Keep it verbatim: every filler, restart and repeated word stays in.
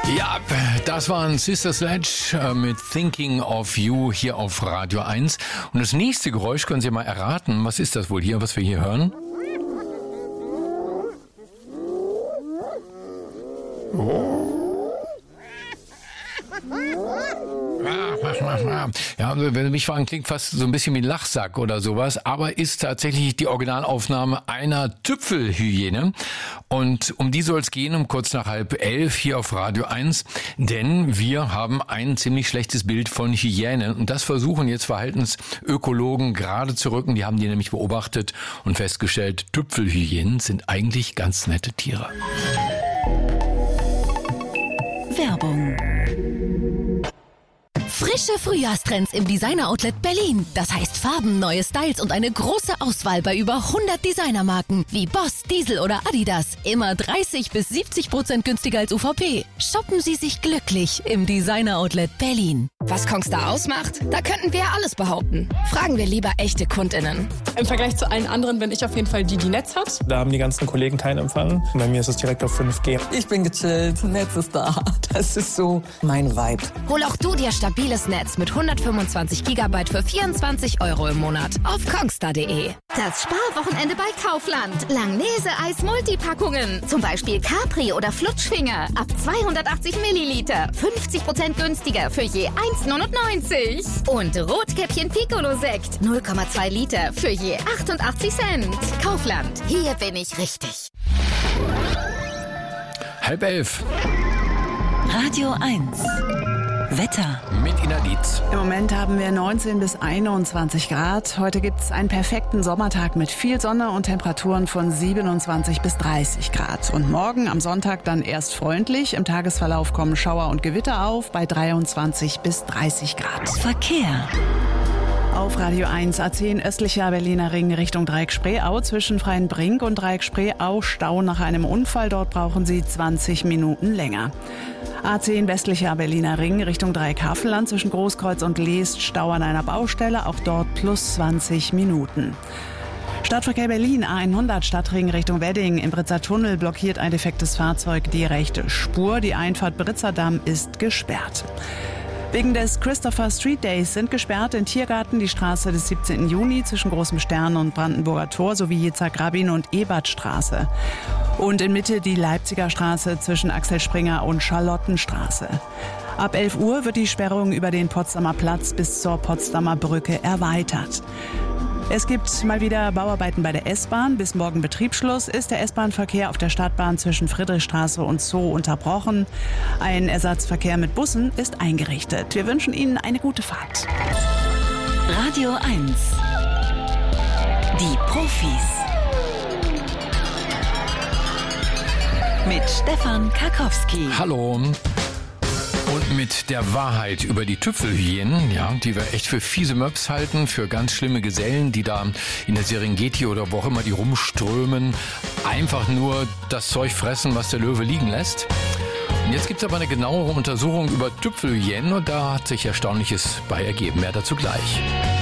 Ja, das waren Sister Sledge mit Thinking of You hier auf Radio eins. Und das nächste Geräusch können Sie mal erraten. Was ist das wohl hier, was wir hier hören? Oh. Ja, wenn Sie mich fragen, klingt fast so ein bisschen wie ein Lachsack oder sowas, aber ist tatsächlich die Originalaufnahme einer Tüpfelhyäne. Und um die soll es gehen, um kurz nach halb elf hier auf Radio eins, denn wir haben ein ziemlich schlechtes Bild von Hyänen. Und das versuchen jetzt Verhaltensökologen gerade zu rücken. Die haben die nämlich beobachtet und festgestellt, Tüpfelhyänen sind eigentlich ganz nette Tiere. Werbung. Frische Frühjahrstrends im Designer-Outlet Berlin. Das heißt Farben, neue Styles und eine große Auswahl bei über hundert Designermarken wie Boss, Diesel oder Adidas. Immer dreißig bis siebzig Prozent günstiger als U V P. Shoppen Sie sich glücklich im Designer-Outlet Berlin. Was Kongstar ausmacht? Da könnten wir alles behaupten. Fragen wir lieber echte KundInnen. Im Vergleich zu allen anderen bin ich auf jeden Fall die, die Netz hat. Da haben die ganzen Kollegen keinen Empfang. Bei mir ist es direkt auf fünf G. Ich bin gechillt, Netz ist da. Das ist so mein Vibe. Hol auch du dir stabiles Netz mit hundertfünfundzwanzig Gigabyte für vierundzwanzig Euro im Monat auf kongstar punkt de. Das Sparwochenende bei Kaufland. Langnese-Eis-Multipackungen. Zum Beispiel Capri oder Flutschfinger. Ab zweihundertachtzig Milliliter. fünfzig Prozent günstiger für je eins neunundneunzig. Und Rotkäppchen Piccolo-Sekt. null Komma zwei Liter für je achtundachtzig Cent. Kaufland. Hier bin ich richtig. Halb elf. Radio eins. Wetter. Mit Ina Dietz. Im Moment haben wir neunzehn bis einundzwanzig Grad. Heute gibt es einen perfekten Sommertag mit viel Sonne und Temperaturen von siebenundzwanzig bis dreißig Grad. Und morgen am Sonntag dann erst freundlich. Im Tagesverlauf kommen Schauer und Gewitter auf bei dreiundzwanzig bis dreißig Grad. Verkehr. Auf Radio eins A zehn östlicher Berliner Ring Richtung Dreieck-Spreeau zwischen Freienbrink und Dreieck-Spreeau Stau nach einem Unfall. Dort brauchen Sie zwanzig Minuten länger. A zehn westlicher Berliner Ring Richtung Dreieck-Havelland zwischen Großkreuz und Leest Stau an einer Baustelle. Auch dort plus zwanzig Minuten. Stadtverkehr Berlin A hundert Stadtring Richtung Wedding. Im Britzer Tunnel blockiert ein defektes Fahrzeug die rechte Spur. Die Einfahrt Britzer Damm ist gesperrt. Wegen des Christopher Street Days sind gesperrt in Tiergarten die Straße des siebzehnten Juni zwischen Großem Stern und Brandenburger Tor sowie Yitzhak Rabin und Ebertstraße. Und in Mitte die Leipziger Straße zwischen Axel Springer und Charlottenstraße. Ab elf Uhr wird die Sperrung über den Potsdamer Platz bis zur Potsdamer Brücke erweitert. Es gibt mal wieder Bauarbeiten bei der S-Bahn. Bis morgen Betriebsschluss ist der S-Bahn-Verkehr auf der Stadtbahn zwischen Friedrichstraße und Zoo unterbrochen. Ein Ersatzverkehr mit Bussen ist eingerichtet. Wir wünschen Ihnen eine gute Fahrt. Radio eins. Die Profis. Mit Stefan Karkowski. Hallo. Und mit der Wahrheit über die Tüpfelhyänen, ja, die wir echt für fiese Möps halten, für ganz schlimme Gesellen, die da in der Serengeti oder wo auch immer die rumströmen, einfach nur das Zeug fressen, was der Löwe liegen lässt. Und jetzt gibt es aber eine genauere Untersuchung über Tüpfelhyänen und da hat sich Erstaunliches bei ergeben. Mehr dazu gleich.